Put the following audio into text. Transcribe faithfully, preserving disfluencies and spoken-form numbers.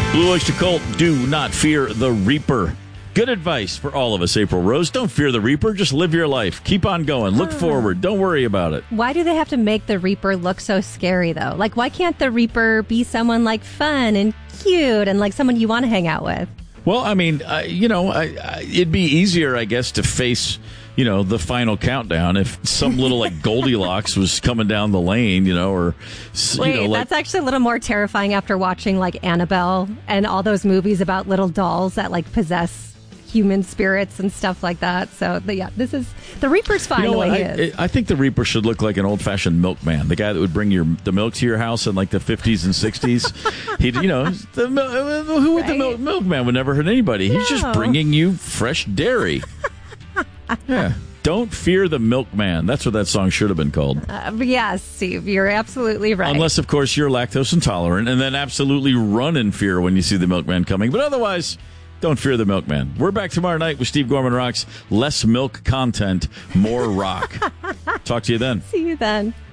Blue Oyster Cult, do not fear the Reaper. Good advice for all of us, April Rose. Don't fear the Reaper. Just live your life. Keep on going. Look forward. Don't worry about it. Why do they have to make the Reaper look so scary, though? Like, why can't the Reaper be someone, like, fun and cute and, like, someone you want to hang out with? Well, I mean, uh, you know, I, I, it'd be easier, I guess, to face, you know, the final countdown if some little, like, Goldilocks was coming down the lane, you know, or, you Wait, know, like, that's actually a little more terrifying after watching, like, Annabelle and all those movies about little dolls that, like, possess human spirits and stuff like that. So, the, yeah, this is, the Reaper's fine you know, the way I, he is. I think the Reaper should look like an old-fashioned milkman, the guy that would bring your the milk to your house in, like, the fifties and sixties. He'd, you know, the, who would Right. the milk, milkman would never hurt anybody. He's No. just bringing you fresh dairy. Yeah. Don't fear the milkman. That's what that song should have been called. Uh, yes, Steve, you're absolutely right. Unless, of course, you're lactose intolerant, and then absolutely run in fear when you see the milkman coming. But otherwise, don't fear the milkman. We're back tomorrow night with Steve Gorman Rocks. Less milk content, more rock. Talk to you then. See you then.